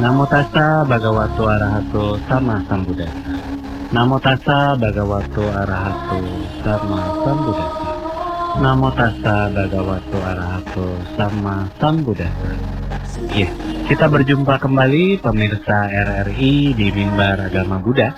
Namo tassa bhagavato arahato sama sambuddhassa. Namo tassa bhagavato arahato sama sambuddhassa. Namo tassa bhagavato arahato sama sambuddhassa. Ya, kita berjumpa kembali pemirsa RRI di Mimbar Agama Buddha.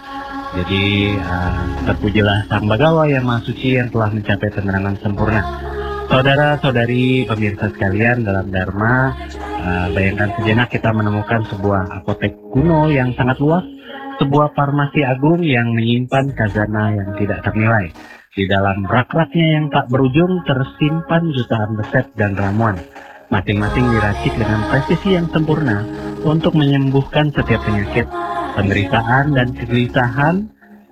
Jadi terpujilah Sang Bhagawa yang Maha Suci yang telah mencapai keterangan sempurna. Saudara-saudari pemirsa sekalian dalam Dharma, bayangkan sejenak kita menemukan sebuah apotek kuno yang sangat luas, sebuah farmasi agung yang menyimpan khazanah yang tidak ternilai. Di dalam rak-raknya yang tak berujung tersimpan jutaan resep dan ramuan. Masing-masing diracik dengan presisi yang sempurna untuk menyembuhkan setiap penyakit, penderitaan dan kegelisahan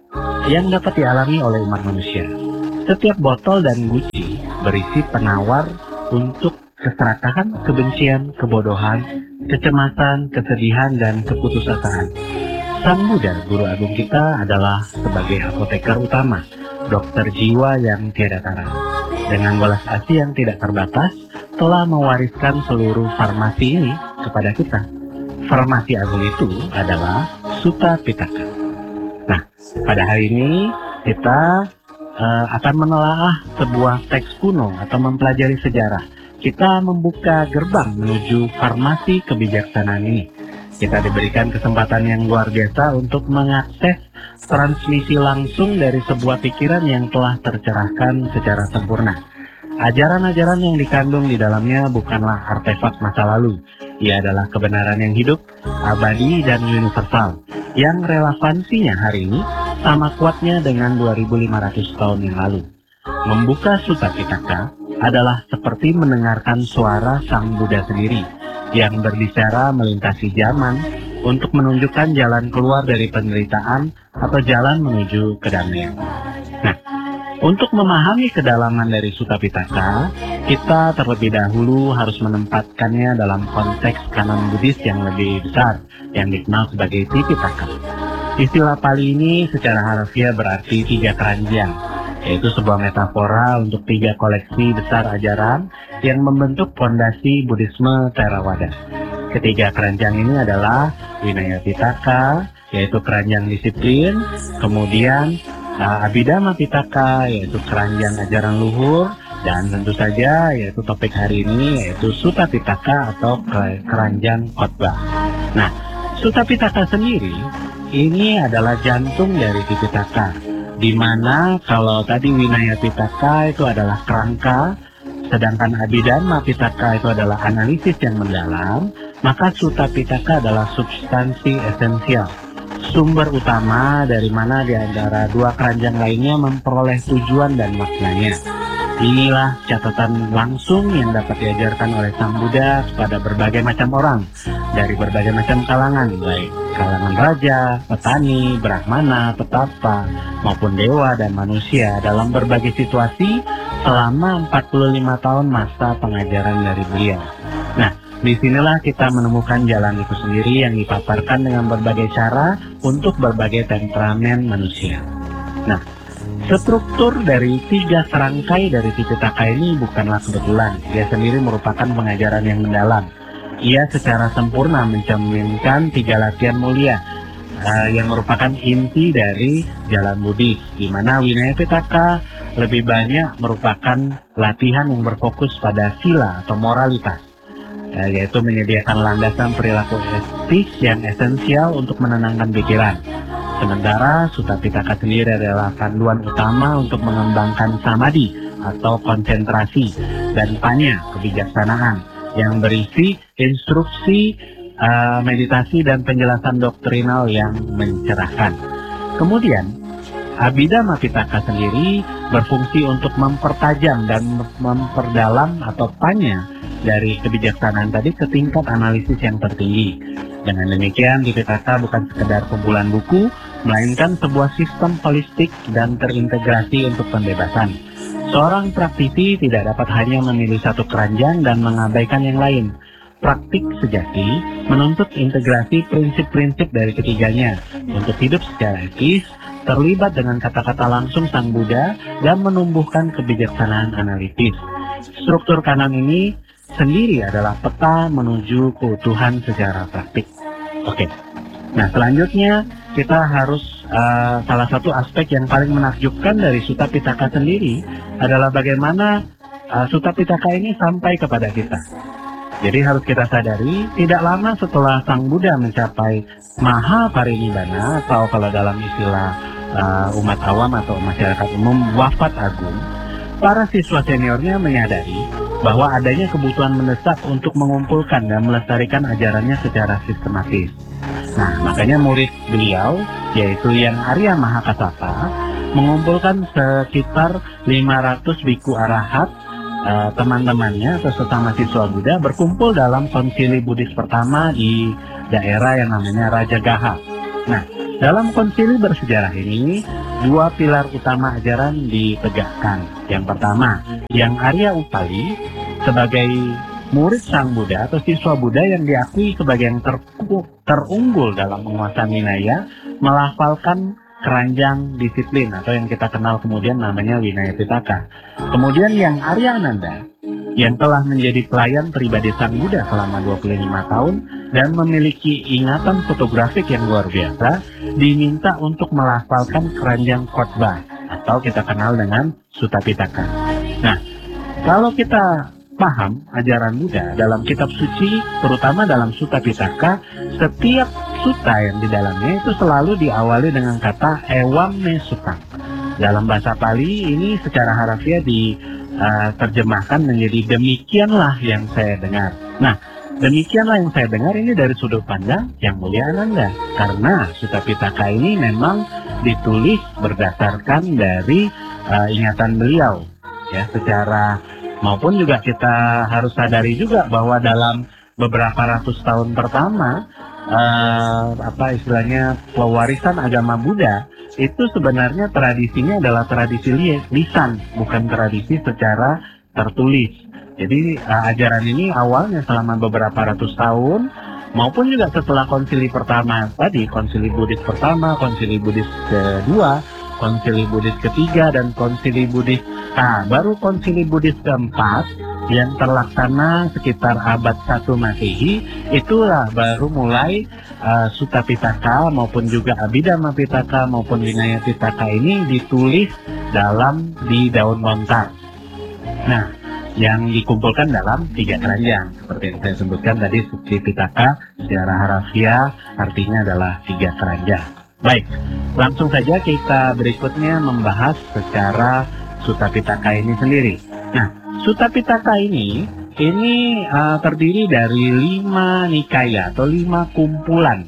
yang dapat dialami oleh umat manusia. Setiap botol dan guci berisi penawar untuk keserakahan, kebencian, kebodohan, kecemasan, kesedihan, dan keputusasaan. Sang Buddha, Guru Agung kita, adalah sebagai apoteker utama, dokter jiwa yang tiada tara. Dengan welas asih yang tidak terbatas, telah mewariskan seluruh farmasi ini kepada kita. Farmasi agung itu adalah Sutta Pitaka. Nah, pada hari ini kita akan menelaah sebuah teks kuno atau mempelajari sejarah. Kita membuka gerbang menuju farmasi kebijaksanaan ini. Kita diberikan kesempatan yang luar biasa untuk mengakses transmisi langsung dari sebuah pikiran yang telah tercerahkan secara sempurna. Ajaran-ajaran yang dikandung di dalamnya bukanlah artefak masa lalu. Ia adalah kebenaran yang hidup, abadi, dan universal, yang relevansinya hari ini sama kuatnya dengan 2500 tahun yang lalu. Membuka Sutta Pitaka adalah seperti mendengarkan suara Sang Buddha sendiri, yang berbicara melintasi zaman untuk menunjukkan jalan keluar dari penderitaan atau jalan menuju kedamaian. Nah, untuk memahami kedalaman dari Sutta Pitaka, kita terlebih dahulu harus menempatkannya dalam konteks kanon Buddhis yang lebih besar, yang dikenal sebagai Tipitaka. Istilah Pali ini secara harfiah berarti 3 keranjang, yaitu sebuah metafora untuk 3 koleksi besar ajaran yang membentuk fondasi Buddhisme Theravada. Ketiga keranjang ini adalah Vinaya Pitaka, yaitu keranjang disiplin, kemudian Abhidhamma Pitaka, yaitu keranjang ajaran luhur, dan tentu saja yaitu topik hari ini yaitu Sutta Pitaka atau keranjang khotbah. Nah, Sutta Pitaka sendiri ini adalah jantung dari Tipitaka, di mana kalau tadi Vinaya Pitaka itu adalah kerangka, sedangkan Abhidhamma Pitaka itu adalah analisis yang mendalam, maka Sutta Pitaka adalah substansi esensial, sumber utama dari mana di antara 2 keranjang lainnya memperoleh tujuan dan maknanya. Inilah catatan langsung yang dapat diajarkan oleh Sang Buddha kepada berbagai macam orang, dari berbagai macam kalangan, baik kalangan raja, petani, brahmana, petapa, maupun dewa dan manusia dalam berbagai situasi selama 45 tahun masa pengajaran dari beliau. Nah, disinilah kita menemukan jalan itu sendiri yang dipaparkan dengan berbagai cara untuk berbagai temperamen manusia. Nah, struktur dari 3 serangkai dari Tipitaka ini bukanlah kebetulan. Dia sendiri merupakan pengajaran yang mendalam. Ia secara sempurna mencerminkan 3 latihan mulia yang merupakan inti dari jalan Buddhis, di mana Vinaya Pitaka lebih banyak merupakan latihan yang berfokus pada sila atau moralitas, yaitu menyediakan landasan perilaku etis yang esensial untuk menenangkan pikiran. Sementara Sutta Pitaka sendiri adalah panduan utama untuk mengembangkan samadhi atau konsentrasi dan panya, kebijaksanaan, yang berisi instruksi meditasi dan penjelasan doktrinal yang mencerahkan. Kemudian Abhidhamma Pitaka sendiri berfungsi untuk mempertajam dan memperdalam atau panya dari kebijaksanaan tadi ke tingkat analisis yang tertinggi. Dengan demikian, Tipitaka bukan sekedar kumpulan buku, melainkan sebuah sistem holistik dan terintegrasi untuk pembebasan. Seorang praktisi tidak dapat hanya memilih satu keranjang dan mengabaikan yang lain. Praktik sejati menuntut integrasi prinsip-prinsip dari ketiganya untuk hidup secara etis, terlibat dengan kata-kata langsung Sang Buddha, dan menumbuhkan kebijaksanaan analitis. Struktur kanan ini sendiri adalah peta menuju keutuhan secara praktik. Oke. Nah, selanjutnya kita harus salah satu aspek yang paling menakjubkan dari Sutta Pitaka sendiri adalah bagaimana Sutta Pitaka ini sampai kepada kita. Jadi harus kita sadari, tidak lama setelah Sang Buddha mencapai Maha Parinibbana, atau kalau dalam istilah umat awam atau masyarakat umum, wafat agung, para siswa seniornya menyadari bahwa adanya kebutuhan mendesak untuk mengumpulkan dan melestarikan ajarannya secara sistematis. Nah, makanya murid beliau, yaitu Yang Arya Mahakassapa, mengumpulkan sekitar 500 biku arahat, teman-temannya atau sesama siswa Buddha, berkumpul dalam konsili Buddhis pertama di daerah yang namanya Rajagaha. Nah, dalam konsili bersejarah ini, dua pilar utama ajaran ditegakkan. Yang pertama, Yang Arya Upali sebagai murid Sang Buddha atau siswa Buddha yang diakui sebagai yang terunggul dalam penguasaan Vinaya, melafalkan keranjang disiplin atau yang kita kenal kemudian namanya Vinaya Pitaka. Kemudian Yang Arya Ananda yang telah menjadi pelayan pribadi Sang Buddha selama 25 tahun dan memiliki ingatan fotografik yang luar biasa, diminta untuk melafalkan keranjang khotbah atau kita kenal dengan Sutta Pitaka. Nah, kalau kita paham ajaran Buddha dalam kitab suci, terutama dalam Sutta Pitaka, setiap sutta yang di dalamnya itu selalu diawali dengan kata Ewam Me Sutta. Dalam bahasa Pali ini secara harafiah diterjemahkan menjadi demikianlah yang saya dengar. Nah, demikianlah yang saya dengar ini dari sudut pandang Yang Mulia Ananda, karena Sutta Pitaka ini memang ditulis berdasarkan dari ingatan beliau, ya, secara maupun juga kita harus sadari juga bahwa dalam beberapa ratus tahun pertama pewarisan agama Buddha itu sebenarnya tradisinya adalah tradisi lisan, bukan tradisi secara tertulis. Jadi ajaran ini awalnya selama beberapa ratus tahun, maupun juga setelah konsili pertama tadi, konsili Buddhis pertama, konsili Buddhis kedua, konsili Buddhis ketiga, dan konsili Buddhis baru konsili Buddhis keempat yang terlaksana sekitar abad 1 Masehi, itulah baru mulai Sutta Pitaka maupun juga Abhidhamma Pitaka maupun Vinaya Pitaka ini ditulis di daun lontar. Nah, yang dikumpulkan dalam 3 keranjang seperti yang saya sebutkan tadi. Sutta Pitaka secara harafiah artinya adalah 3 keranjang. Baik, langsung saja kita berikutnya membahas secara Sutta Pitaka ini sendiri. Nah, Sutta Pitaka ini terdiri dari 5 nikaya atau 5 kumpulan,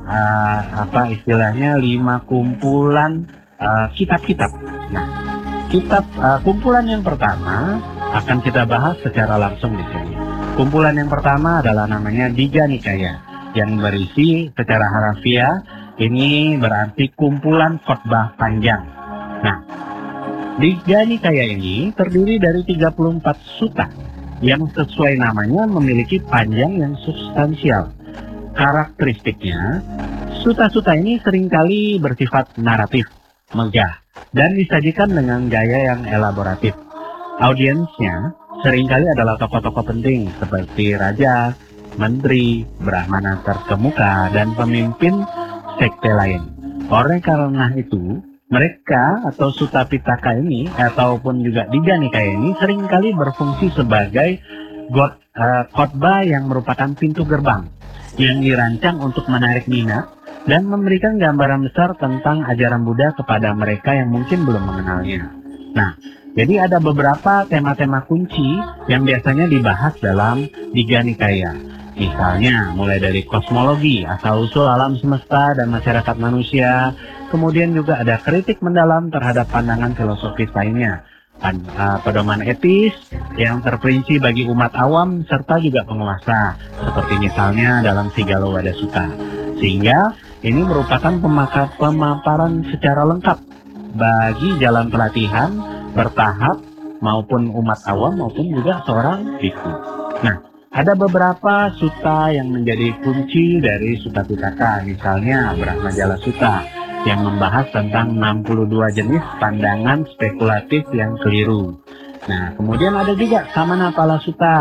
5 kumpulan kitab-kitab. Nah, kumpulan yang pertama akan kita bahas secara langsung di sini. Kumpulan yang pertama adalah namanya Digha Nikaya, yang berisi secara harafiah ini berarti kumpulan khotbah panjang. Nah, Digha Nikaya ini terdiri dari 34 sutta yang sesuai namanya memiliki panjang yang substansial. Karakteristiknya, sutta-sutta ini seringkali bersifat naratif, megah, dan disajikan dengan gaya yang elaboratif. Audiensnya seringkali adalah tokoh-tokoh penting seperti raja, menteri, brahmana terkemuka, dan pemimpin sekte lain. Oleh karena itu, mereka atau Sutta Pitaka ini ataupun juga Digha Nikaya ini seringkali berfungsi sebagai khotbah yang merupakan pintu gerbang yang dirancang untuk menarik minat dan memberikan gambaran besar tentang ajaran Buddha kepada mereka yang mungkin belum mengenalnya. Nah, jadi ada beberapa tema-tema kunci yang biasanya dibahas dalam Digha Nikaya. Misalnya mulai dari kosmologi, asal-usul alam semesta dan masyarakat manusia. Kemudian juga ada kritik mendalam terhadap pandangan filosofis lainnya, pedoman etis yang terperinci bagi umat awam serta juga penguasa, seperti misalnya dalam Sigalo-Wada Sutta. Sehingga ini merupakan pemaparan secara lengkap bagi jalan pelatihan bertahap maupun umat awam maupun juga seorang bhikkhu. Nah, ada beberapa sutta yang menjadi kunci dari Sutta Pitaka, misalnya Brahmajala Sutta yang membahas tentang 62 jenis pandangan spekulatif yang keliru. Nah, kemudian ada juga Samanapala Sutta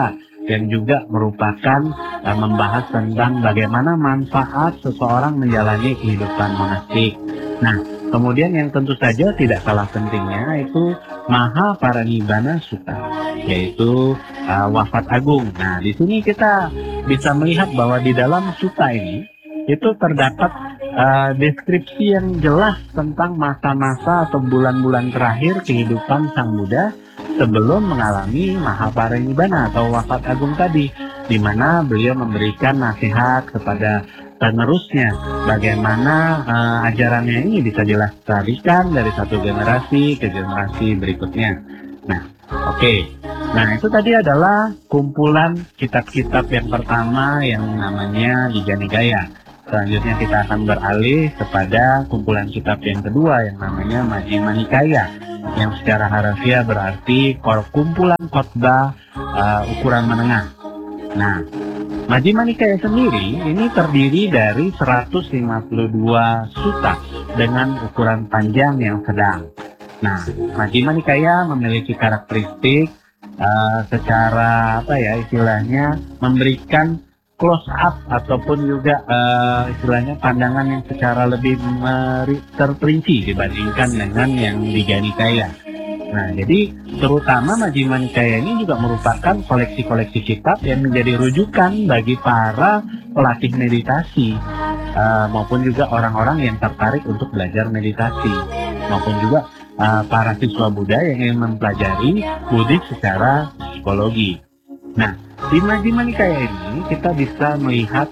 yang juga merupakan membahas tentang bagaimana manfaat seseorang menjalani kehidupan monastik. Nah, kemudian yang tentu saja tidak kalah pentingnya itu Mahaparinibbana Sutta, yaitu wafat agung. Nah, di sini kita bisa melihat bahwa di dalam sutta ini itu terdapat deskripsi yang jelas tentang masa-masa atau bulan-bulan terakhir kehidupan Sang Buddha sebelum mengalami Mahaparinibbana atau wafat agung tadi, di mana beliau memberikan nasihat kepada penerusnya bagaimana ajarannya ini bisa dilestarikan dari satu generasi ke generasi berikutnya. Nah, oke. Nah, itu tadi adalah kumpulan kitab-kitab yang pertama yang namanya Digha Nikaya. Selanjutnya kita akan beralih kepada kumpulan kitab yang kedua yang namanya Majjhima Nikaya, yang secara harfiah berarti kumpulan khotbah ukuran menengah. Nah, Majjhima Nikaya sendiri ini terdiri dari 152 sutta dengan ukuran panjang yang sedang. Nah, Majjhima Nikaya memiliki karakteristik secara istilahnya memberikan close up ataupun juga istilahnya pandangan yang secara lebih terperinci dibandingkan dengan yang Digha Nikaya. Nah, jadi terutama Majjhima Nikaya ini juga merupakan koleksi-koleksi kitab yang menjadi rujukan bagi para pelatih meditasi maupun juga orang-orang yang tertarik untuk belajar meditasi, maupun juga para siswa Buddha yang ingin mempelajari Buddhis secara psikologi. Nah, di Majjhima Nikaya ini kita bisa melihat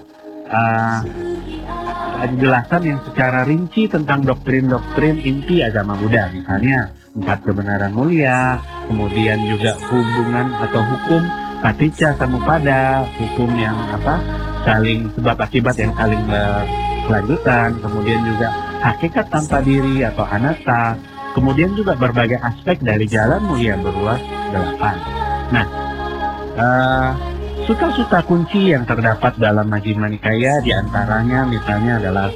penjelasan yang secara rinci tentang doktrin-doktrin inti agama Buddha, misalnya 4 kebenaran mulia, kemudian juga hubungan atau hukum paticca samuppada, hukum yang saling sebab akibat yang saling berkelanjutan, kemudian juga hakikat tanpa diri atau anatta, kemudian juga berbagai aspek dari jalan mulia beruas 8. Nah, sutta-sutta kunci yang terdapat dalam Majjhima Nikaya diantaranya misalnya adalah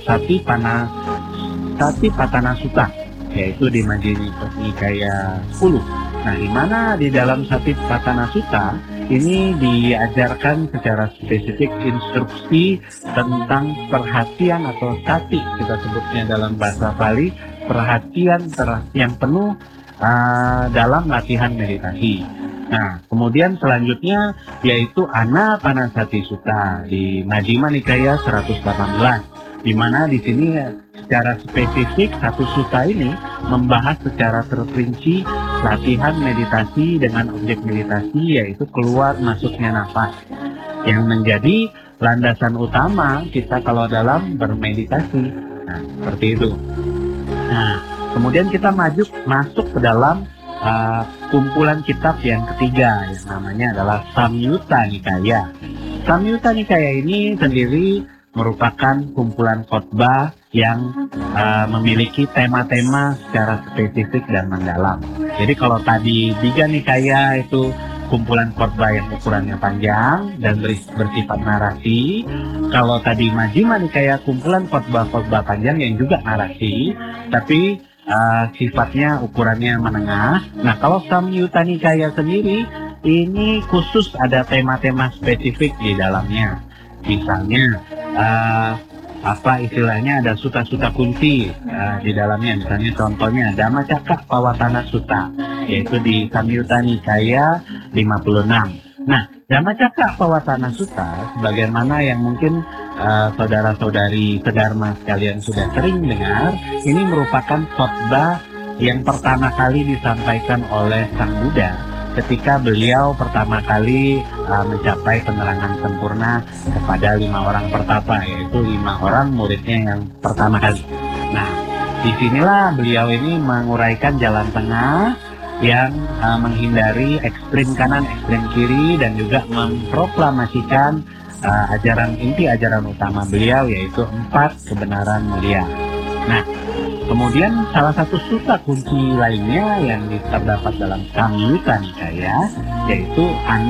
Satipatthana Sutta, yaitu di Majjhima Nikaya 10. Nah, di mana di dalam Satipatthana Sutta ini diajarkan secara spesifik instruksi tentang perhatian atau sati, kita sebutnya dalam bahasa Pali, perhatian yang penuh dalam latihan meditasi. Nah, kemudian selanjutnya yaitu Anapanasati Sutta di Majjhima Nikaya 118, di mana di sini secara spesifik satu sutta ini membahas secara terperinci latihan meditasi dengan objek meditasi, yaitu keluar masuknya nafas, yang menjadi landasan utama kita kalau dalam bermeditasi. Nah, seperti itu. Nah, kemudian kita masuk ke dalam kumpulan kitab yang ketiga yang namanya adalah Samyutta Nikaya. Samyutta Nikaya ini sendiri merupakan kumpulan khotbah yang memiliki tema-tema secara spesifik dan mendalam. Jadi kalau tadi Digha Nikaya itu kumpulan khotbah yang ukurannya panjang dan bersifat narasi, kalau tadi Majjhima Nikaya kumpulan khotbah panjang yang juga narasi, tapi sifatnya ukurannya menengah. Nah, kalau Samyutta Nikaya sendiri ini khusus ada tema-tema spesifik di dalamnya. Misalnya istilahnya ada sutta-sutta kunci di dalamnya. Misalnya contohnya Dhammacakkappavattana Sutta, yaitu di Samyutta Nikaya 56. Nah, Dhammacakkappavattana Sutta, sebagaimana yang mungkin saudara-saudari sedharma sekalian sudah sering dengar, ini merupakan khotbah yang pertama kali disampaikan oleh Sang Buddha ketika beliau pertama kali mencapai penerangan sempurna kepada 5 orang pertapa, yaitu 5 orang muridnya yang pertama kali. Nah, disinilah beliau ini menguraikan jalan tengah yang menghindari ekstrim kanan, ekstrim kiri, dan juga memproklamasikan inti ajaran utama beliau, yaitu 4 kebenaran mulia. Nah, kemudian salah satu sutta kunci lainnya yang terdapat dalam Samyutta Nikaya yaitu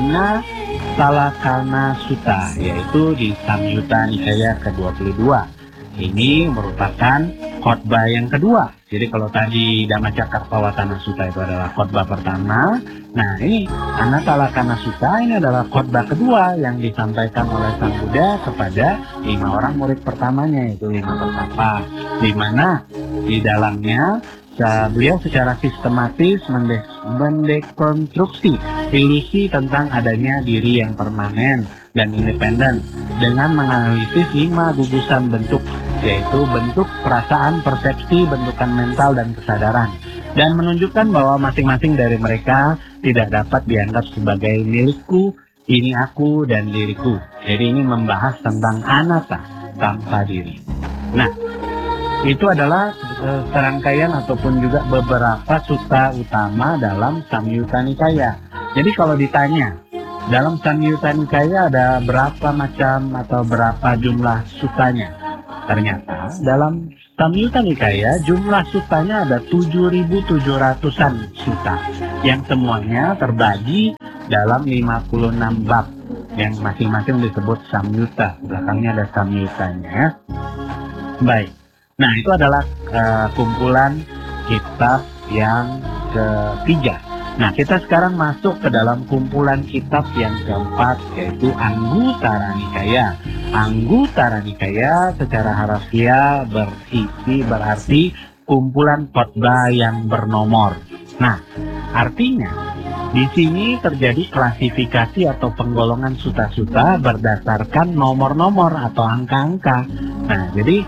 Anasalakkhana Sutta, yaitu di Samyutta Nikaya ke-22. Ini merupakan khotbah yang kedua. Jadi kalau tadi Dhammacakkappavattana Sutta itu adalah khotbah pertama, nah ini Anatalakkhana Sutta ini adalah khotbah kedua yang disampaikan oleh Sang Buddha kepada 5 orang murid pertamanya, yaitu 5 petapa, di mana di dalamnya beliau secara sistematis mendekonstruksi ilusi tentang adanya diri yang permanen dan independen dengan menganalisis 5 gugusan bentuk, yaitu bentuk, perasaan, persepsi, bentukan mental, dan kesadaran, dan menunjukkan bahwa masing-masing dari mereka tidak dapat dianggap sebagai milikku, ini aku, dan diriku. Jadi ini membahas tentang anatta, tanpa diri. Nah, itu adalah serangkaian ataupun juga beberapa sutta utama dalam Samyutta Nikaya. Jadi kalau ditanya, dalam Samyutta Nikaya ada berapa macam atau berapa jumlah suttanya? Ternyata dalam Samyutta Nikaya jumlah suttanya ada 7.700-an sutta yang semuanya terbagi dalam 56 bab yang masing-masing disebut Samyutta. Belakangnya ada Samyuttanya. Baik. Nah, itu adalah kumpulan kitab yang ketiga. Nah, kita sekarang masuk ke dalam kumpulan kitab yang keempat, yaitu Anguttara Nikaya. Anguttara Nikaya secara harafiah berarti kumpulan khotbah yang bernomor. Nah, artinya di sini terjadi klasifikasi atau penggolongan sutta-sutta berdasarkan nomor-nomor atau angka-angka. Nah, jadi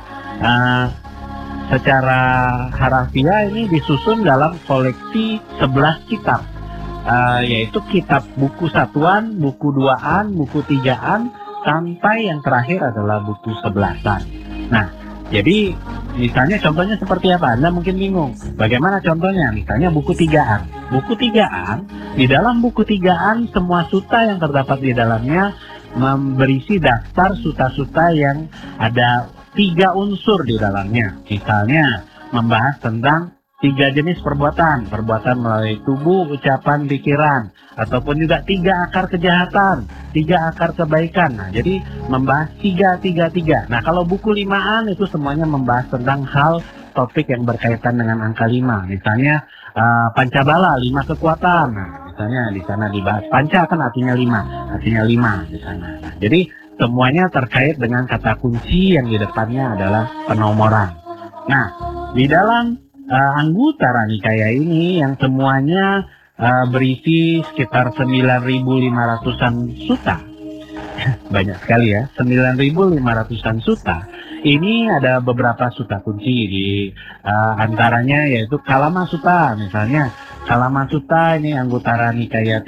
secara harafiah ini disusun dalam koleksi 11 kitab, yaitu kitab buku satuan, buku duaan, buku tigaan, sampai yang terakhir adalah buku 11-an. Nah, jadi misalnya contohnya seperti apa? Anda mungkin bingung. Bagaimana contohnya? Misalnya buku tigaan. Buku tigaan, di dalam buku tigaan semua sutta yang terdapat di dalamnya berisi daftar sutta-sutta yang ada 3 unsur di dalamnya. Misalnya membahas tentang 3 jenis perbuatan melalui tubuh, ucapan, pikiran, ataupun juga 3 akar kejahatan, 3 akar kebaikan. Nah, jadi membahas 3. Nah, kalau buku 5-an itu semuanya membahas tentang hal topik yang berkaitan dengan angka 5. Misalnya Pancabala, 5 kekuatan. Nah, misalnya di sana dibahas panca kan artinya 5 di sana. Nah, jadi semuanya terkait dengan kata kunci yang di depannya adalah penomoran. Nah, di dalam Anguttara Nikaya ini yang semuanya berisi sekitar 9.500-an sutta. Banyak sekali ya, 9.500-an sutta. Ini ada beberapa sutta kunci di antaranya yaitu Kalama Sutta. Misalnya Kalama Sutta ini Anguttara Nikaya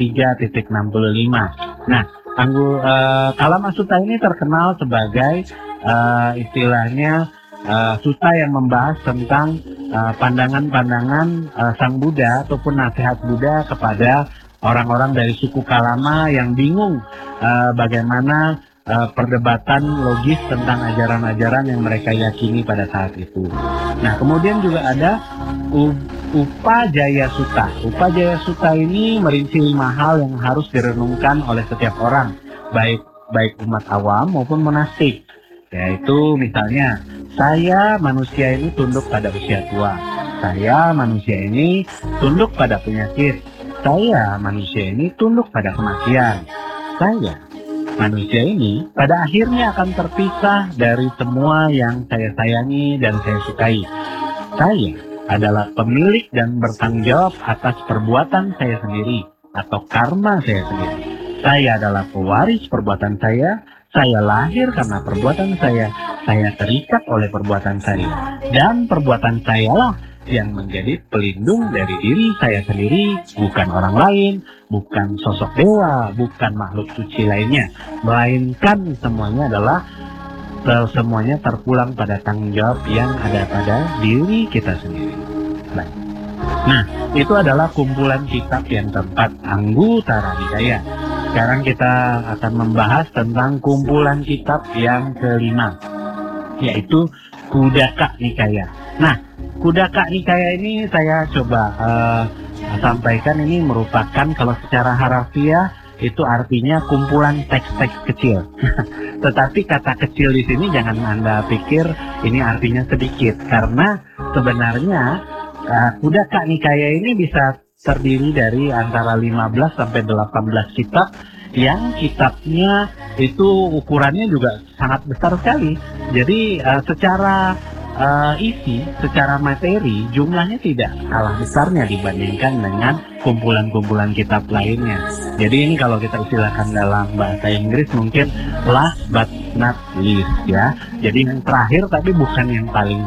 3.65. Nah, Kalama Sutta ini terkenal sebagai istilahnya sutta yang membahas tentang pandangan-pandangan Sang Buddha ataupun nasihat Buddha kepada orang-orang dari suku Kalama yang bingung bagaimana perdebatan logis tentang ajaran-ajaran yang mereka yakini pada saat itu. Nah, kemudian juga ada Upajaya Sutta. Upajaya Sutta ini merinci 5 hal yang harus direnungkan oleh setiap orang, baik umat awam maupun monastik. Yaitu misalnya, saya manusia ini tunduk pada usia tua. Saya manusia ini tunduk pada penyakit. Saya manusia ini tunduk pada kematian. Saya manusia ini pada akhirnya akan terpisah dari semua yang saya sayangi dan saya sukai. Saya adalah pemilik dan bertanggung jawab atas perbuatan saya sendiri atau karma saya sendiri. Saya adalah pewaris perbuatan saya lahir karena perbuatan saya terikat oleh perbuatan saya, dan perbuatan saya lah yang menjadi pelindung dari diri saya sendiri, bukan orang lain, bukan sosok dewa, bukan makhluk suci lainnya, melainkan semuanya terpulang pada tanggung jawab yang ada pada diri kita sendiri. Baik. Nah, itu adalah kumpulan kitab yang keempat, Anguttara Nikaya. Sekarang kita akan membahas tentang kumpulan kitab yang kelima, yaitu Khuddaka Nikaya. Nah, Khuddaka Nikaya ini saya coba sampaikan, ini merupakan kalau secara harafiah itu artinya kumpulan teks-teks kecil. Tetapi kata kecil di sini jangan Anda pikir ini artinya sedikit, karena sebenarnya Kudaka Nikaya ini bisa terdiri dari antara 15 sampai 18 kitab, yang kitabnya itu ukurannya juga sangat besar sekali. Jadi secara isi, secara materi, jumlahnya tidak kalah besarnya dibandingkan dengan kumpulan-kumpulan kitab lainnya. Jadi ini kalau kita istilahkan dalam bahasa Inggris mungkin last but not least ya. Jadi yang terakhir tapi bukan yang paling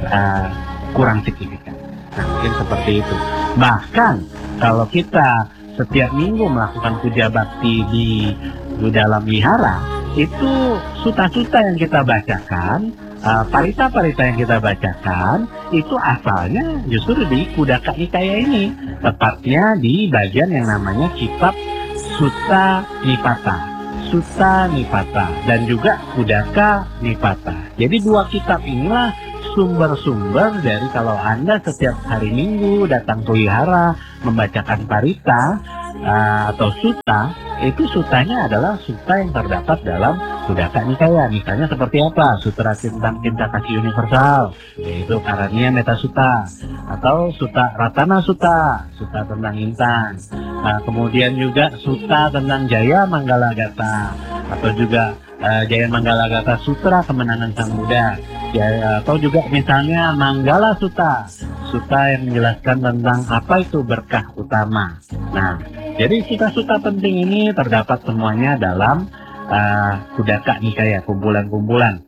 kurang signifikan. Nah, mungkin seperti itu. Bahkan kalau kita setiap minggu melakukan puja bakti di dalam wihara, itu suta-suta yang kita bacakan, parita-parita yang kita bacakan, itu asalnya justru di Kudaka Nikaya ini, tepatnya di bagian yang namanya kitab Sutta Nipata, Sutta Nipata, dan juga Kudaka Nipata. Jadi dua kitab inilah sumber-sumber dari kalau Anda setiap hari Minggu datang ke wihara membacakan parita atau sutta, itu sutanya adalah sutta yang terdapat dalam Kudaka Nikaya. Misalnya seperti apa? Sutra tentang cinta kasih universal, yaitu Karania Metta Sutta, atau Sutta Ratana Sutta, Sutta tentang intan. Kemudian juga sutta tentang Jaya Manggala Gata, atau juga Jaya Manggala Gata Sutra Kemenangan Sang Buddha, ya, atau juga misalnya Manggala Sutta, sutta yang menjelaskan tentang apa itu berkah utama. Nah, jadi sutta-sutta penting ini terdapat semuanya dalam Kudaka Nikaya, kumpulan-kumpulan.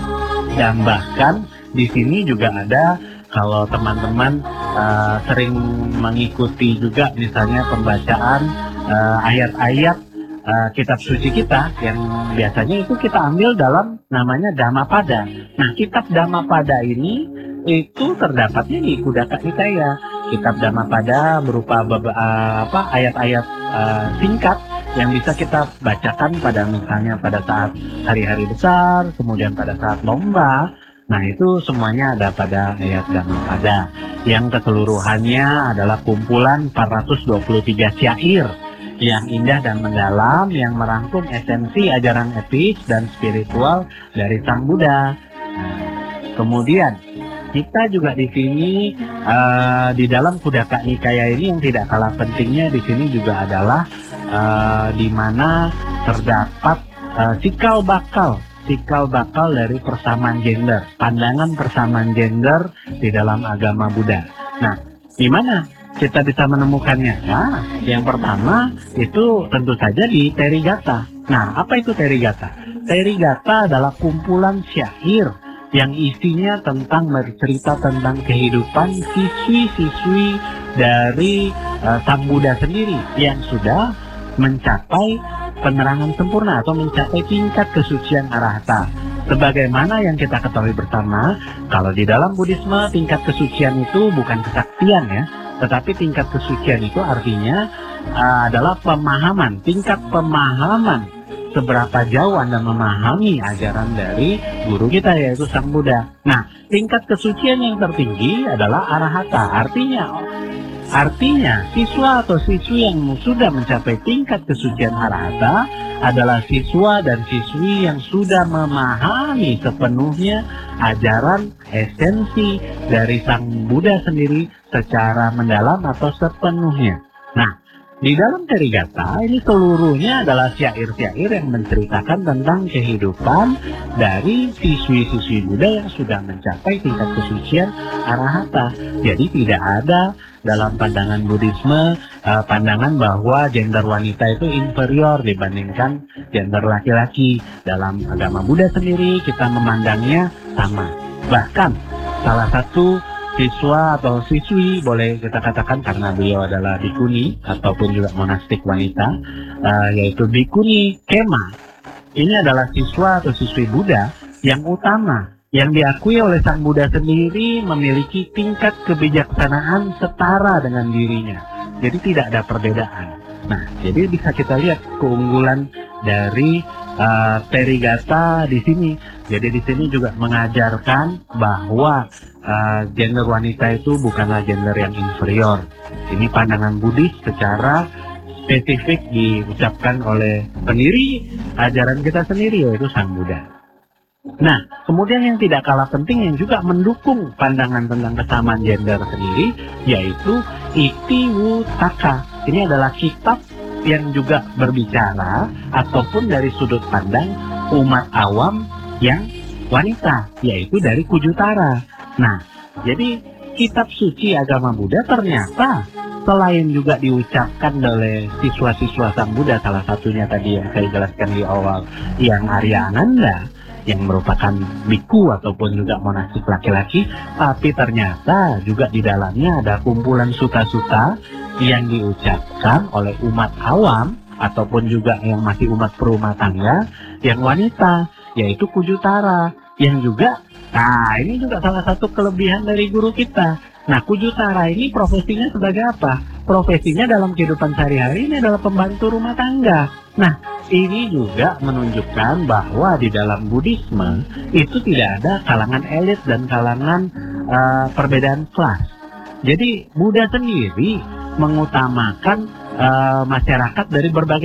Dan bahkan di sini juga ada, kalau teman-teman sering mengikuti juga misalnya pembacaan ayat-ayat kitab suci kita, yang biasanya itu kita ambil dalam namanya Dhammapada. Nah, kitab Dhammapada ini itu terdapatnya di Kudaka Nikaya. Kitab Dhammapada berupa ayat-ayat singkat yang bisa kita bacakan pada misalnya pada saat hari-hari besar, kemudian pada saat lomba. Nah, itu semuanya ada pada ayat Dhammapada, yang keseluruhannya adalah kumpulan 423 syair yang indah dan mendalam, yang merangkum esensi ajaran etis dan spiritual dari Sang Buddha. Nah, kemudian kita juga di sini di dalam Kudaka Nikaya ini yang tidak kalah pentingnya di sini juga adalah di mana terdapat cikal bakal dari persamaan gender, pandangan persamaan gender di dalam agama Buddha. Nah, di mana kita bisa menemukannya? Nah, yang pertama itu tentu saja di Therigatha. Nah, apa itu Therigatha? Therigatha adalah kumpulan syair yang isinya tentang bercerita tentang kehidupan siswi-siswi dari Sang Buddha sendiri yang sudah mencapai penerangan sempurna atau mencapai tingkat kesucian arahata. Sebagaimana yang kita ketahui bersama, kalau di dalam Buddhisme tingkat kesucian itu bukan kesaktian ya, tetapi tingkat kesucian itu artinya adalah pemahaman, tingkat pemahaman seberapa jauh Anda memahami ajaran dari guru kita, yaitu Sang Buddha. Nah, tingkat kesucian yang tertinggi adalah arahata. Artinya siswa atau siswi yang sudah mencapai tingkat kesucian arahata adalah siswa dan siswi yang sudah memahami sepenuhnya ajaran esensi dari Sang Buddha sendiri secara mendalam atau sepenuhnya. Nah, di dalam Therigatha ini seluruhnya adalah syair-syair yang menceritakan tentang kehidupan dari siswi-siswi Buddha yang sudah mencapai tingkat kesucian arahata. Jadi tidak ada dalam pandangan Buddhisme pandangan bahwa gender wanita itu inferior dibandingkan gender laki-laki. Dalam agama Buddha sendiri kita memandangnya sama. Bahkan salah satu siswa atau siswi, boleh kita katakan karena beliau adalah bikuni ataupun juga monastik wanita, yaitu bikuni Kema. Ini adalah siswa atau siswi Buddha yang utama, yang diakui oleh Sang Buddha sendiri memiliki tingkat kebijaksanaan setara dengan dirinya. Jadi tidak ada perbedaan. Nah, jadi bisa kita lihat keunggulan dari Therigatha di sini. Jadi di sini juga mengajarkan bahwa gender wanita itu bukanlah gender yang inferior. Ini pandangan Buddhis secara spesifik diucapkan oleh pendiri ajaran kita sendiri, yaitu Sang Buddha. Nah, kemudian yang tidak kalah penting yang juga mendukung pandangan tentang kesamaan gender sendiri, yaitu Itiwutaka. Ini adalah kitab yang juga berbicara ataupun dari sudut pandang umat awam yang wanita, yaitu dari Kujutara. Nah, jadi kitab suci agama Buddha ternyata selain juga diucapkan oleh siswa-siswa Sang Buddha, salah satunya tadi yang saya jelaskan di awal, yang Arya Ananda, yang merupakan biku ataupun juga monastik laki-laki, tapi ternyata juga di dalamnya ada kumpulan suta-suta yang diucapkan oleh umat awam ataupun juga yang masih umat perumah tangga yang wanita, yaitu Kujutara, yang juga, nah ini juga salah satu kelebihan dari guru kita. Nah, Kujutara ini profesinya sebagai apa? Profesinya dalam kehidupan sehari-hari ini adalah pembantu rumah tangga. Nah, ini juga menunjukkan bahwa di dalam Buddhisme itu tidak ada kalangan elit dan kalangan perbedaan kelas. Jadi Buddha sendiri mengutamakan masyarakat dari berbagai